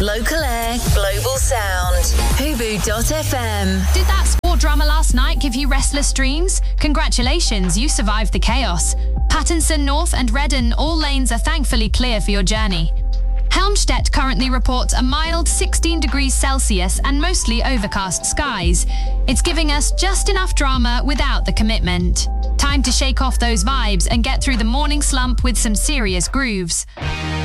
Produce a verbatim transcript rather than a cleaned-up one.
Local air, global sound. Hubu dot f m. Did that sport drama last night give you restless dreams? Congratulations, you survived the chaos. Pattinson North and Redden, all lanes are thankfully clear for your journey. Helmstedt currently reports a mild sixteen degrees Celsius and mostly overcast skies. It's giving us just enough drama without the commitment. Time to shake off those vibes and get through the morning slump with some serious grooves.